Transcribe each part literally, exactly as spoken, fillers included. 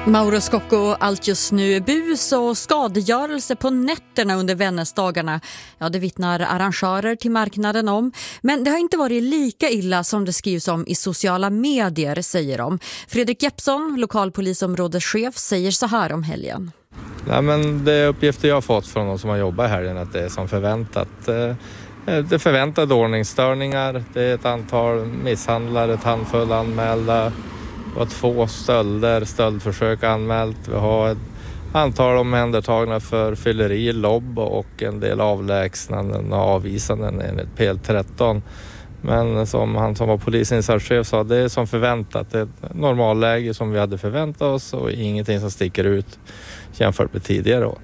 Mauro Scocco, allt just nu. Bus och skadegörelse på nätterna under Vännäsdagarna. Ja, det vittnar arrangörer till marknaden om. Men det har inte varit lika illa som det skrivs om i sociala medier, säger de. Fredrik Jeppsson, lokalpolisområdeschef, säger så här om helgen. Nej, men det uppgifter jag har fått från de som har jobbat här är att det är som förväntat. Det är förväntade ordningsstörningar. Det är ett antal misshandlare, ett handfull anmälda. Vi har två stölder, stöldförsök anmält. Vi har ett antal omhändertagna för fylleri, lobb och en del avlägsnanden och avvisanden enligt P L tretton. Men som han som var polisinsatschef sa, det är som förväntat. Det är ett normalläge som vi hade förväntat oss och ingenting som sticker ut jämfört med tidigare år.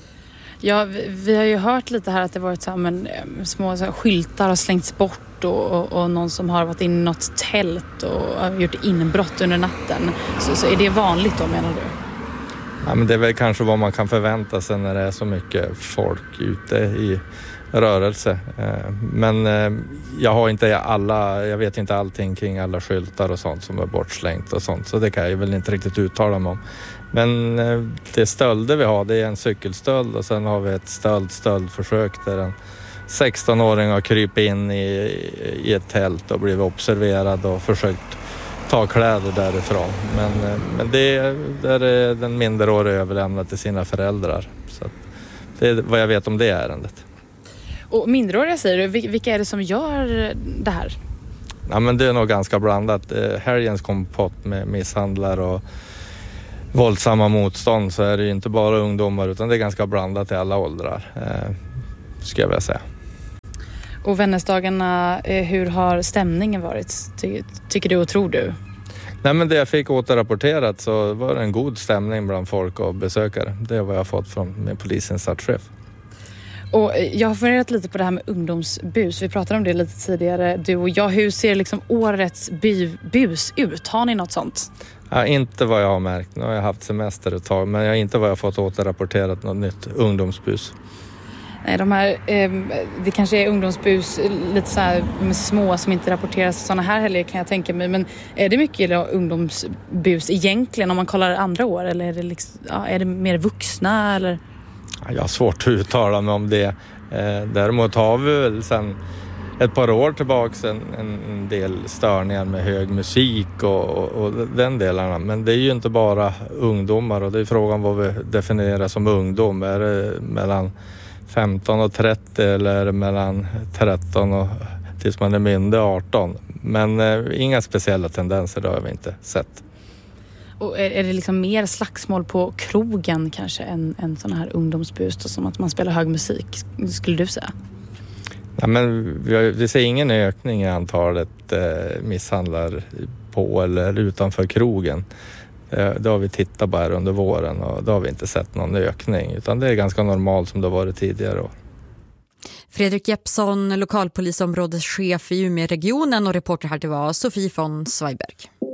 Ja, vi, vi har ju hört lite här att det varit så här, men, små så här, skyltar har slängts bort och, och, och någon som har varit in i något tält och har gjort inbrott under natten. Så, så är det vanligt då, menar du? Ja, men det är väl kanske vad man kan förvänta sig när det är så mycket folk ute i rörelse. Men jag har inte alla, jag vet inte allting kring alla skyltar och sånt som är bortslängt och sånt, så det kan jag väl inte riktigt uttala mig om. Men det stölder vi har, det är en cykelstöld och sen har vi ett stöld, stöldförsök där en sexton-åring har krypit in i, i ett tält och blivit observerad och försökt ta kläder därifrån. Men, men det där är den minderåriga överlämnad till sina föräldrar. Så det är vad jag vet om det ärendet. Och minderåriga säger du, vilka är det som gör det här? Ja, men det är nog ganska blandat. Helgens kompott med misshandlar och våldsamma motstånd, så är det inte bara ungdomar utan det är ganska blandat i alla åldrar, eh, ska jag vilja säga. Och Vännäsdagarna, hur har stämningen varit, ty- tycker du och tror du? Nej, men det jag fick återrapporterat så var det en god stämning bland folk och besökare. Det är vad jag har fått från min polisinsatschef. Och jag har funderat lite på det här med ungdomsbus. Vi pratade om det lite tidigare, du och jag. Hur ser liksom årets by- bus ut? Har ni något sånt? Ja, inte vad jag har märkt. Nu har jag haft semester ett tag, men jag har inte vad jag har fått återrapporterat något nytt ungdomsbus. Nej, de här, eh, det kanske är ungdomsbus lite så här små som inte rapporteras sådana här heller, kan jag tänka mig. Men är det mycket ungdomsbus egentligen om man kollar andra år? Eller är det, liksom, ja, är det mer vuxna? Eller? Jag har svårt att uttala mig om det. Eh, däremot har vi väl sedan ett par år tillbaka en, en del störningar med hög musik och, och, och den delarna. Men det är ju inte bara ungdomar, och det är frågan vad vi definierar som ungdom. Är det mellan femton och trettio eller är det mellan tretton och tills man är mindre arton? Men eh, inga speciella tendenser, det har vi inte sett. Och är, är det liksom mer slagsmål på krogen kanske än, än sån här ungdomsbus då, som att man spelar hög musik, skulle du säga? Ja, men vi, har, vi ser ingen ökning i antalet eh, misshandlar på eller utanför krogen. Eh, det har vi tittat på här under våren och då har vi inte sett någon ökning, utan det är ganska normalt som det har varit tidigare år. Fredrik Jeppsson, lokalpolisområdeschef i Umeåregionen, och reporter här det var Sofie von Zweiberg.